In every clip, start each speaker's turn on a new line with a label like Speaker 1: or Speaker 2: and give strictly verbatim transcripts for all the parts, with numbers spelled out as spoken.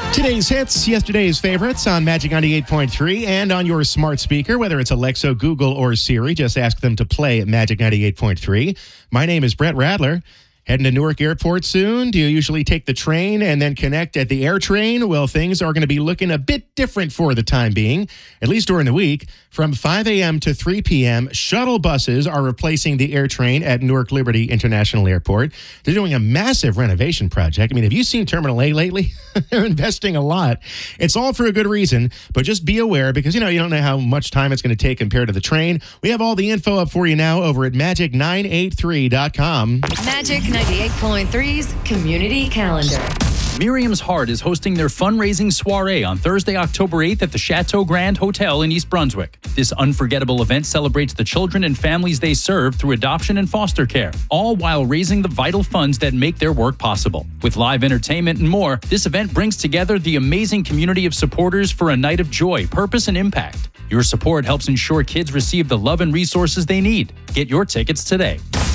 Speaker 1: Today's hits, yesterday's favorites on Magic ninety-eight point three and on your smart speaker, whether it's Alexa, Google, or Siri. Just ask them to play Magic ninety-eight point three. My name is Brett Radler. Heading to Newark Airport soon? Do you usually take the train and then connect at the AirTrain? Well, things are going to be looking a bit different for the time being, at least during the week. From five a.m. to three p.m., shuttle buses are replacing the AirTrain at Newark Liberty International Airport. They're doing a massive renovation project. I mean, have you seen Terminal A lately? They're investing a lot. It's all for a good reason, but just be aware because, you know, you don't know how much time it's going to take compared to the train. We have all the info up for you now over at magic nine eight three dot com.
Speaker 2: Magic ninety-eight point three's Community Calendar.
Speaker 3: Miriam's Heart is hosting their fundraising soiree on Thursday, October eighth at the Chateau Grand Hotel in East Brunswick. This unforgettable event celebrates the children and families they serve through adoption and foster care, all while raising the vital funds that make their work possible. With live entertainment and more, this event brings together the amazing community of supporters for a night of joy, purpose, and impact. Your support helps ensure kids receive the love and resources they need. Get your tickets today.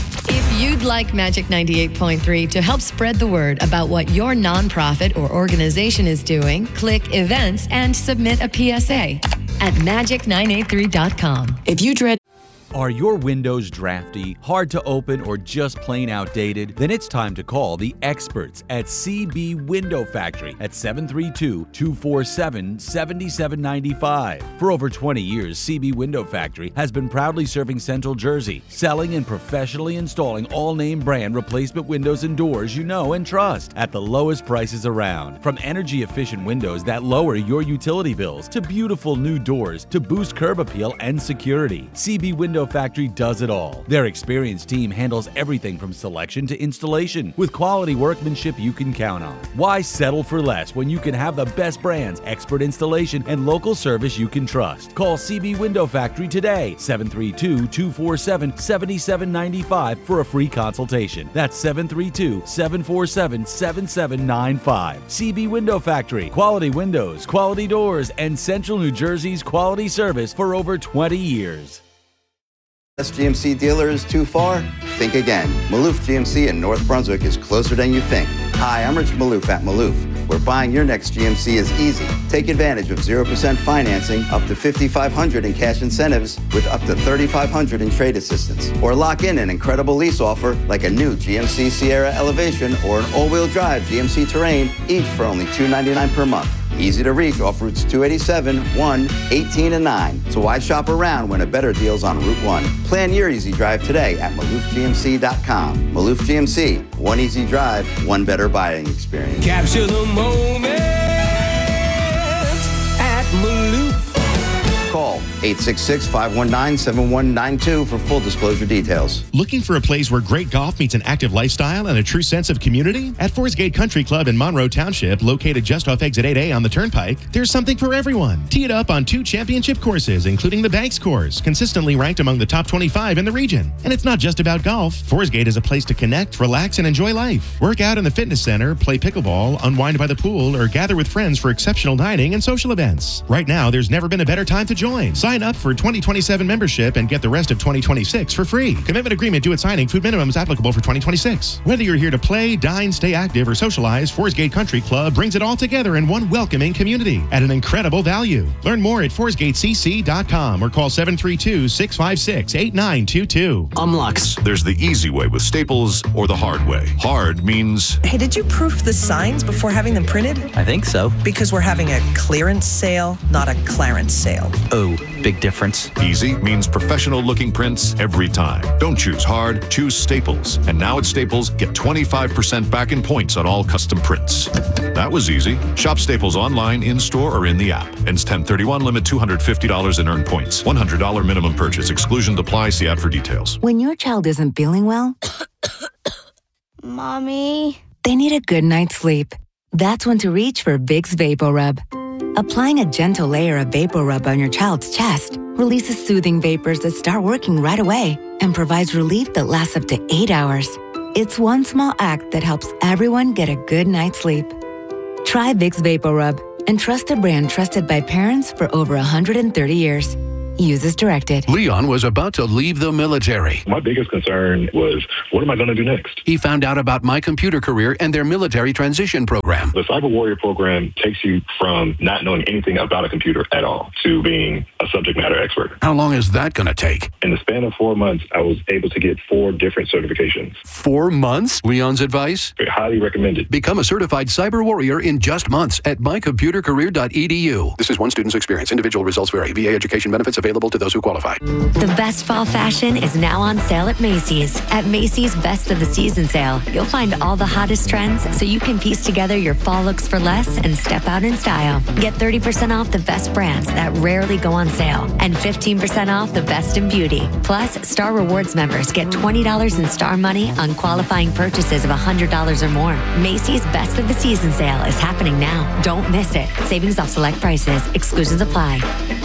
Speaker 2: If you'd like Magic ninety-eight point three to help spread the word about what your nonprofit or organization is doing, click Events and submit a P S A at magic nine eight three dot com.
Speaker 4: If you dread
Speaker 5: Are your windows drafty, hard to open, or just plain outdated? Then it's time to call the experts at C B Window Factory at seven three two, two four seven, seven seven nine five. For over twenty years, C B Window Factory has been proudly serving Central Jersey, selling and professionally installing all name brand replacement windows and doors you know and trust at the lowest prices around. From energy efficient windows that lower your utility bills to beautiful new doors to boost curb appeal and security, C B Window Factory does it all. Their experienced team handles everything from selection to installation with quality workmanship you can count on. Why settle for less when you can have the best brands, expert installation, and local service you can trust? Call C B Window Factory today, seven three two, two four seven, seven seven nine five for a free consultation. That's seven three two, seven four seven, seven seven nine five. C B Window Factory, quality windows, quality doors, and Central New Jersey's quality service for over twenty years.
Speaker 6: S G M C dealer is too far? Think again. Maloof G M C in North Brunswick is closer than you think. Hi, I'm Rich Maloof at Maloof, where buying your next G M C is easy. Take advantage of zero percent financing, up to five thousand five hundred dollars in cash incentives, with up to three thousand five hundred dollars in trade assistance. Or lock in an incredible lease offer like a new G M C Sierra Elevation or an all-wheel drive G M C Terrain, each for only two hundred ninety-nine dollars per month. Easy to reach off routes two eighty-seven, one, eighteen, and nine. So why shop around when a better deal's on Route one? Plan your easy drive today at maloof g m c dot com. Maloof G M C, one easy drive, one better buying experience.
Speaker 7: Capture the moment at Maloof.
Speaker 6: Call eight six six, five one nine, seven one nine two for full disclosure details.
Speaker 1: Looking for a place where great golf meets an active lifestyle and a true sense of community? At Forest Gate Country Club in Monroe Township, located just off Exit eight A on the Turnpike, there's something for everyone. Tee it up on two championship courses, including the Banks course, consistently ranked among the top twenty-five in the region. And it's not just about golf. Forest Gate is a place to connect, relax, and enjoy life. Work out in the fitness center, play pickleball, unwind by the pool, or gather with friends for exceptional dining and social events. Right now, there's never been a better time to join. Sign up for twenty twenty-seven membership and get the rest of twenty twenty-six for free. Commitment agreement due at signing. Food minimums applicable for twenty twenty-six. Whether you're here to play, dine, stay active, or socialize, Forest Gate Country Club brings it all together in one welcoming community at an incredible value. Learn more at forest gate c c dot com or call seven three two, six five six, eight nine two two.
Speaker 8: I'm Lux. There's the easy way with Staples or the hard way. Hard means...
Speaker 9: Hey, did you proof the signs before having them printed?
Speaker 10: I think so.
Speaker 9: Because we're having a clearance sale, not a Clarence sale.
Speaker 10: Oh, big difference.
Speaker 8: Easy means professional-looking prints every time. Don't choose hard, choose Staples. And now at Staples, get twenty-five percent back in points on all custom prints. That was easy. Shop Staples online, in-store, or in the app. Ends ten thirty-one, limit two hundred fifty dollars in earned points. one hundred dollars minimum purchase. Exclusion apply. See ad for details.
Speaker 11: When your child isn't feeling well,
Speaker 12: Mommy,
Speaker 11: they need a good night's sleep. That's when to reach for Vicks VapoRub. Applying a gentle layer of VapoRub on your child's chest releases soothing vapors that start working right away and provides relief that lasts up to eight hours. It's one small act that helps everyone get a good night's sleep. Try Vicks VapoRub and trust a brand trusted by parents for over one hundred thirty years. Use as directed.
Speaker 13: Leon was about to leave the military.
Speaker 14: My biggest concern was, what am I going to do next?
Speaker 13: He found out about My Computer Career and their military transition program. program.
Speaker 4: The Cyber Warrior program takes you from not knowing anything about a computer at all to being a subject matter expert.
Speaker 13: How long is that going to take?
Speaker 4: In the span of four months, I was able to get four different certifications.
Speaker 13: Four months? Leon's advice?
Speaker 4: Highly recommended.
Speaker 13: Become a certified cyber warrior in just months at my computer career dot e d u. This is one student's experience. Individual results vary. V A education benefits available to those who qualify.
Speaker 2: The best fall fashion is now on sale at Macy's. At Macy's Best of the Season sale, you'll find all the hottest trends so you can piece together your fall looks for less and step out in style. Get thirty percent off the best brands that rarely go on sale and fifteen percent off the best in beauty. Plus, Star Rewards members get twenty dollars in Star Money on qualifying purchases of one hundred dollars or more. Macy's Best of the Season sale is happening now. Don't miss it. Savings off select prices. Exclusions apply.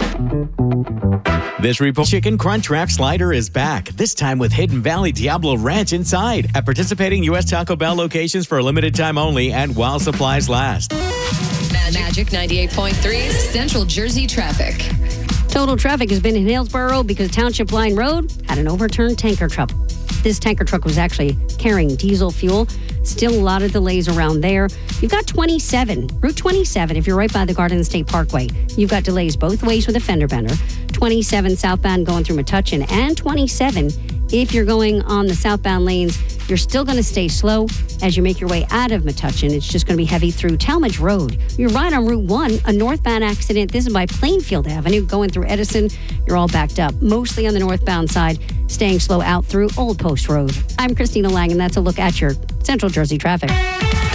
Speaker 10: This report, Chicken Crunch Wrap Slider is back, this time with Hidden Valley Diablo Ranch inside at participating U S Taco Bell locations for a limited time only and while supplies last.
Speaker 2: Magic ninety-eight point three's Central Jersey traffic.
Speaker 12: Total traffic has been in Hillsborough because Township Line Road had an overturned tanker truck. This tanker truck was actually carrying diesel fuel. Still a lot of delays around there. You've got twenty-seven, Route twenty-seven, if you're right by the Garden State Parkway. You've got delays both ways with a fender bender. twenty-seven southbound going through Metuchen, and twenty-seven if you're going on the southbound lanes. You're still going to stay slow as you make your way out of Metuchen. It's just going to be heavy through Talmadge Road. You're right on Route one, a northbound accident. This is by Plainfield Avenue going through Edison. You're all backed up, mostly on the northbound side, staying slow out through Old Post Road. I'm Christina Lang, and that's a look at your Central Jersey traffic.